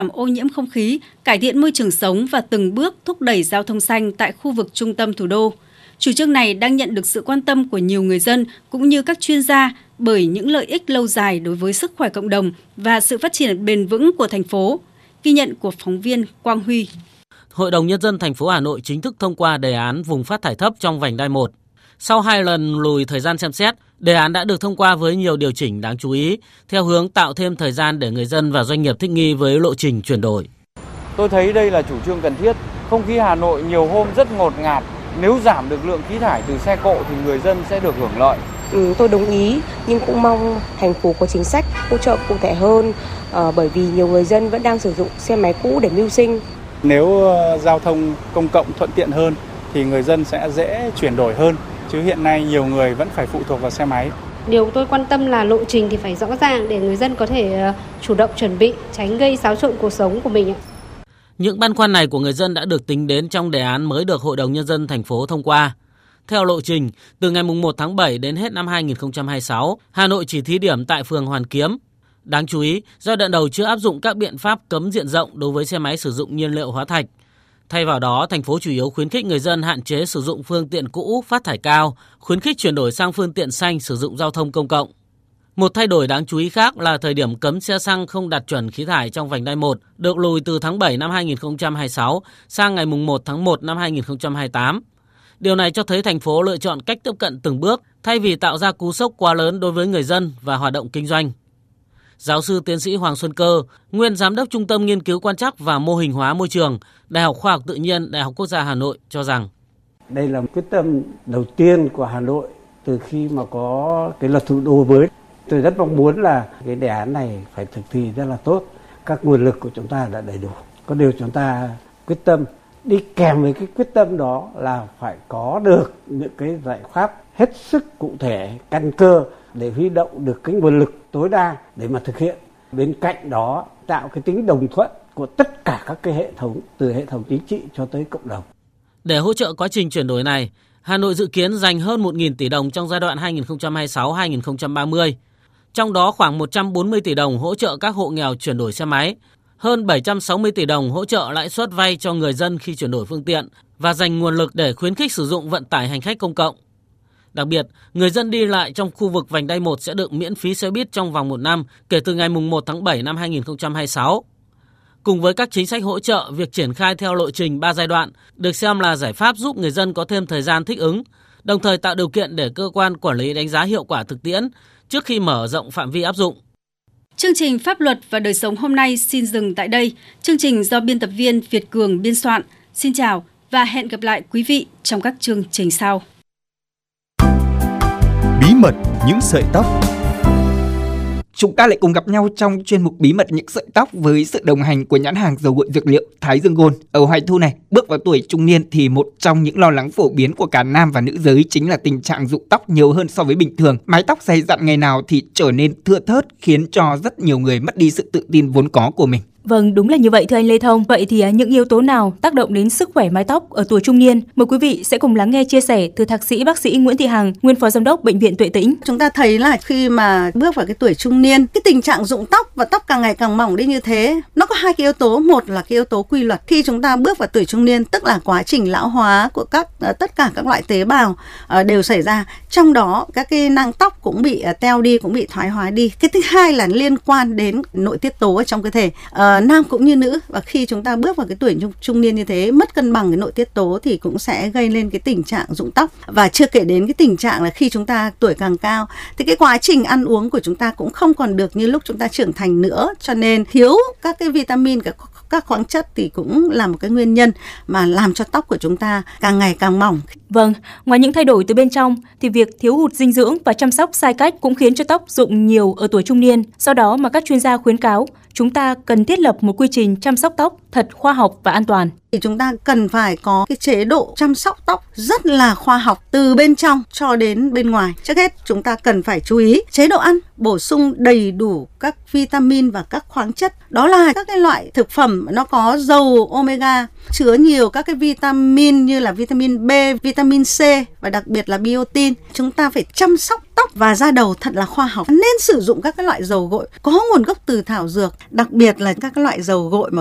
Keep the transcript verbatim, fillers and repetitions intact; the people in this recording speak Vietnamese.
giảm ô nhiễm không khí, cải thiện môi trường sống và từng bước thúc đẩy giao thông xanh tại khu vực trung tâm thủ đô. Chủ trương này đang nhận được sự quan tâm của nhiều người dân cũng như các chuyên gia bởi những lợi ích lâu dài đối với sức khỏe cộng đồng và sự phát triển bền vững của thành phố. Ghi nhận của phóng viên Quang Huy. Hội đồng Nhân dân thành phố Hà Nội chính thức thông qua đề án vùng phát thải thấp trong vành đai một. Sau hai lần lùi thời gian xem xét, đề án đã được thông qua với nhiều điều chỉnh đáng chú ý, theo hướng tạo thêm thời gian để người dân và doanh nghiệp thích nghi với lộ trình chuyển đổi. Tôi thấy đây là chủ trương cần thiết. Không khí Hà Nội nhiều hôm rất ngột ngạt. Nếu giảm được lượng khí thải từ xe cộ thì người dân sẽ được hưởng lợi. Ừ, tôi đồng ý, nhưng cũng mong thành phố có chính sách hỗ trợ cụ thể hơn, à, bởi vì nhiều người dân vẫn đang sử dụng xe máy cũ để mưu sinh. Nếu giao thông công cộng thuận tiện hơn thì người dân sẽ dễ chuyển đổi hơn, chứ hiện nay nhiều người vẫn phải phụ thuộc vào xe máy. Điều tôi quan tâm là lộ trình thì phải rõ ràng để người dân có thể chủ động chuẩn bị, tránh gây xáo trộn cuộc sống của mình. Những băn khoăn này của người dân đã được tính đến trong đề án mới được Hội đồng Nhân dân thành phố thông qua. Theo lộ trình, từ ngày mùng một tháng bảy đến hết năm hai nghìn không trăm hai mươi sáu, Hà Nội chỉ thí điểm tại phường Hoàn Kiếm. Đáng chú ý, giai đoạn đầu chưa áp dụng các biện pháp cấm diện rộng đối với xe máy sử dụng nhiên liệu hóa thạch. Thay vào đó, thành phố chủ yếu khuyến khích người dân hạn chế sử dụng phương tiện cũ phát thải cao, khuyến khích chuyển đổi sang phương tiện xanh sử dụng giao thông công cộng. Một thay đổi đáng chú ý khác là thời điểm cấm xe xăng không đạt chuẩn khí thải trong vành đai một được lùi từ tháng bảy năm hai nghìn không trăm hai mươi sáu sang ngày mùng một tháng một năm hai nghìn không trăm hai mươi tám. Điều này cho thấy thành phố lựa chọn cách tiếp cận từng bước thay vì tạo ra cú sốc quá lớn đối với người dân và hoạt động kinh doanh. Giáo sư tiến sĩ Hoàng Xuân Cơ, nguyên giám đốc Trung tâm Nghiên cứu Quan trắc và Mô hình hóa môi trường, Đại học Khoa học Tự nhiên, Đại học Quốc gia Hà Nội cho rằng đây là quyết tâm đầu tiên của Hà Nội từ khi mà có cái luật thủ đô mới. Tôi rất mong muốn là cái đề án này phải thực thi rất là tốt. Các nguồn lực của chúng ta đã đầy đủ. Có điều chúng ta quyết tâm, đi kèm với cái quyết tâm đó là phải có được những cái giải pháp hết sức cụ thể, căn cơ để huy động được cái nguồn lực tối đa để mà thực hiện. Bên cạnh đó tạo cái tính đồng thuận của tất cả các cái hệ thống, từ hệ thống chính trị cho tới cộng đồng. Để hỗ trợ quá trình chuyển đổi này, Hà Nội dự kiến dành hơn một nghìn tỷ đồng trong giai đoạn hai nghìn không trăm hai mươi sáu đến hai nghìn không trăm ba mươi. Trong đó khoảng một trăm bốn mươi tỷ đồng hỗ trợ các hộ nghèo chuyển đổi xe máy, hơn bảy trăm sáu mươi tỷ đồng hỗ trợ lãi suất vay cho người dân khi chuyển đổi phương tiện và dành nguồn lực để khuyến khích sử dụng vận tải hành khách công cộng. Đặc biệt, người dân đi lại trong khu vực vành đai một sẽ được miễn phí xe buýt trong vòng một năm kể từ ngày mùng một tháng bảy năm hai nghìn không trăm hai mươi sáu. Cùng với các chính sách hỗ trợ, việc triển khai theo lộ trình ba giai đoạn được xem là giải pháp giúp người dân có thêm thời gian thích ứng, đồng thời tạo điều kiện để cơ quan quản lý đánh giá hiệu quả thực tiễn trước khi mở rộng phạm vi áp dụng. Chương trình Pháp luật và đời sống hôm nay xin dừng tại đây. Chương trình do biên tập viên Việt Cường biên soạn. Xin chào và hẹn gặp lại quý vị trong các chương trình sau. Bí mật những sợi tóc. Chúng ta lại cùng gặp nhau trong chuyên mục Bí mật những sợi tóc với sự đồng hành của nhãn hàng dầu gội dược liệu Thái Dương Gold. Ở Hoài Thu này, bước vào tuổi trung niên thì một trong những lo lắng phổ biến của cả nam và nữ giới chính là tình trạng rụng tóc nhiều hơn so với bình thường. Mái tóc dày dặn ngày nào thì trở nên thưa thớt, khiến cho rất nhiều người mất đi sự tự tin vốn có của mình. Vâng, đúng là như vậy thưa anh Lê Thông. Vậy thì những yếu tố nào tác động đến sức khỏe mái tóc ở tuổi trung niên? Mời quý vị sẽ cùng lắng nghe chia sẻ từ thạc sĩ bác sĩ Nguyễn Thị Hằng, nguyên phó giám đốc Bệnh viện Tuệ Tĩnh. Chúng ta thấy là khi mà bước vào cái tuổi trung niên, cái tình trạng rụng tóc và tóc càng ngày càng mỏng đi như thế, nó có hai cái yếu tố. Một là cái yếu tố quy luật. Khi chúng ta bước vào tuổi trung niên, tức là quá trình lão hóa của các tất cả các loại tế bào đều xảy ra. Trong đó các cái nang tóc cũng bị teo đi, cũng bị thoái hóa đi. Cái thứ hai là liên quan đến nội tiết tố ở trong cơ thể, à, nam cũng như nữ. Và khi chúng ta bước vào cái tuổi trung, trung niên như thế, mất cân bằng cái nội tiết tố thì cũng sẽ gây lên cái tình trạng rụng tóc. Và chưa kể đến cái tình trạng là khi chúng ta tuổi càng cao thì cái quá trình ăn uống của chúng ta cũng không còn được như lúc chúng ta trưởng thành nữa, cho nên thiếu các cái vitamin, các các khoáng chất thì cũng là một cái nguyên nhân mà làm cho tóc của chúng ta càng ngày càng mỏng. Vâng, ngoài những thay đổi từ bên trong thì việc thiếu hụt dinh dưỡng và chăm sóc sai cách cũng khiến cho tóc rụng nhiều ở tuổi trung niên. Do đó mà các chuyên gia khuyến cáo chúng ta cần thiết lập một quy trình chăm sóc tóc thật khoa học và an toàn. thì chúng ta cần phải có cái chế độ chăm sóc tóc rất là khoa học từ bên trong cho đến bên ngoài. Trước hết chúng ta cần phải chú ý chế độ ăn, bổ sung đầy đủ các vitamin và các khoáng chất. Đó là các cái loại thực phẩm nó có dầu omega, chứa nhiều các cái vitamin như là vitamin B, vitamin C và đặc biệt là biotin. Chúng ta phải chăm sóc tóc và da đầu thật là khoa học. Nên sử dụng các cái loại dầu gội có nguồn gốc từ thảo dược, đặc biệt là các cái loại dầu gội mà